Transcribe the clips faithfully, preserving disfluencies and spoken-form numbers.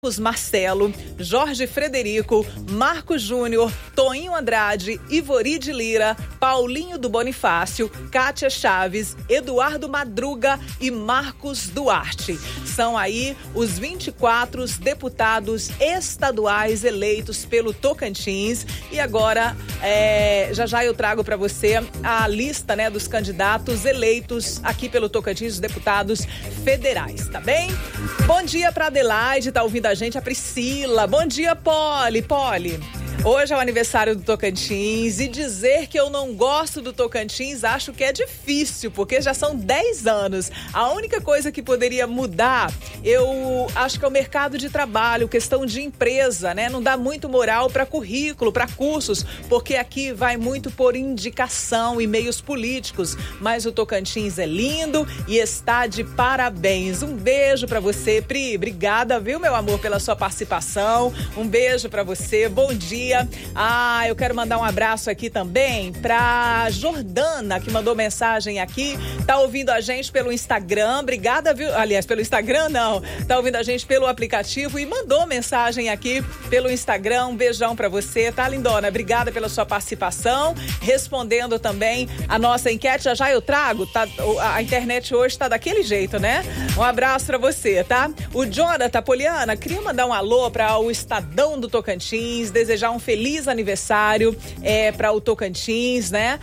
Marcelo, Jorge Frederico, Marcos Júnior, Toinho Andrade, Ivori de Lira, Paulinho do Bonifácio, Kátia Chaves, Eduardo Madruga e Marcos Duarte. São aí os vinte e quatro deputados estaduais eleitos pelo Tocantins. E agora, é, já já eu trago para você a lista, né, dos candidatos eleitos aqui pelo Tocantins, os deputados federais, tá bem? Bom dia para Adelaide, tá ouvindo a gente, a Priscila. Bom dia, Poli. Poli, hoje é o aniversário do Tocantins e dizer que eu não gosto do Tocantins acho que é difícil, porque já são dez anos. A única coisa que poderia mudar, eu acho que é o mercado de trabalho, questão de empresa, né? Não dá muito moral para currículo, para cursos, porque aqui vai muito por indicação e meios políticos. Mas o Tocantins é lindo e está de parabéns. Um beijo para você, Pri. Obrigada, viu, meu amor, pela sua participação. Um beijo para você. Bom dia. Ah, eu quero mandar um abraço aqui também pra Jordana, que mandou mensagem aqui, tá ouvindo a gente pelo Instagram, obrigada, viu? Aliás, pelo Instagram não, tá ouvindo a gente pelo aplicativo e mandou mensagem aqui pelo Instagram. Um beijão pra você, tá, lindona? Obrigada pela sua participação, respondendo também a nossa enquete. Já já eu trago, tá? A internet hoje tá daquele jeito, né? Um abraço pra você, tá? O Jonathan Poliana, queria mandar um alô para o Estadão do Tocantins, desejar um feliz aniversário é, para o Tocantins, né?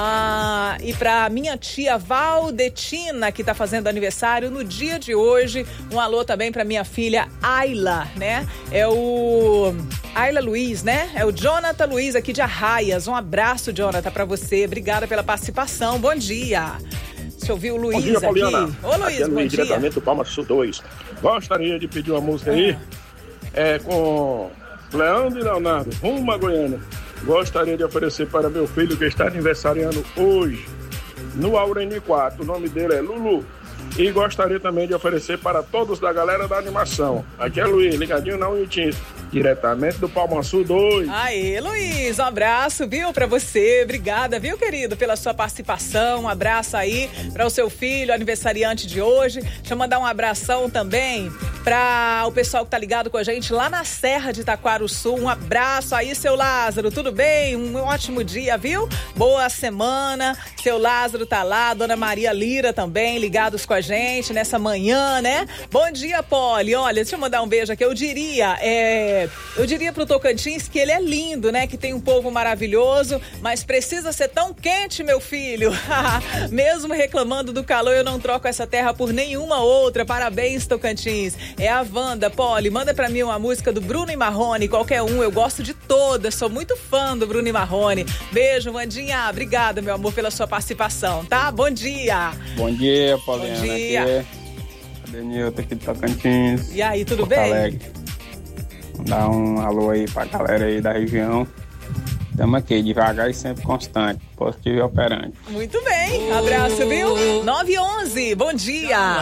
Ah, e para minha tia Valdetina, que tá fazendo aniversário no dia de hoje. Um alô também para minha filha Ayla, né? É o Ayla Luiz, né? É o Jonathan Luiz aqui de Arraias. Um abraço, Jonathan, para você. Obrigada pela participação. Bom dia. Deixa eu ouvir o Luiz. Bom dia, Pauliana. Aqui. Ô, Luiz, aqui é bom Luiz, dia. diretamente do Palma Sul dois. Gostaria de pedir uma música aí é, com Leandro e Leonardo, rumo a Goiânia. Gostaria de oferecer para meu filho que está aniversariando hoje, no Aureni quatro. O nome dele é Lulu. E gostaria também de oferecer para todos da galera da animação. Aqui é Luiz, ligadinho na Unitinho, diretamente do Palma Sul dois. Aê, Luiz, um abraço, viu, pra você. Obrigada, viu, querido, pela sua participação. Um abraço aí para o seu filho, aniversariante de hoje. Deixa eu mandar um abração também para o pessoal que tá ligado com a gente lá na Serra de Taquarussu. Um abraço aí, seu Lázaro, tudo bem? Um ótimo dia, viu? Boa semana. Seu Lázaro tá lá, Dona Maria Lira também, ligados com a gente nessa manhã, né? Bom dia, Poli. Olha, deixa eu mandar um beijo aqui. Eu diria, é, eu diria pro Tocantins que ele é lindo, né? Que tem um povo maravilhoso, mas precisa ser tão quente, meu filho. Mesmo reclamando do calor, eu não troco essa terra por nenhuma outra. Parabéns, Tocantins. É a Wanda. Poli, manda pra mim uma música do Bruno e Marrone, qualquer um. Eu gosto de todas, sou muito fã do Bruno e Marrone. Beijo, Wandinha. Obrigada, meu amor, pela sua participação, tá? Bom dia. Bom dia, Pauliana. Bom dia. Aqui é Denilton aqui de Tocantins. E aí, tudo Porto bem? Alegre. Dar um alô aí pra galera aí da região. Estamos aqui, devagar e sempre constante, positivo e operante. Muito bem, abraço, viu? nove e onze, bom dia.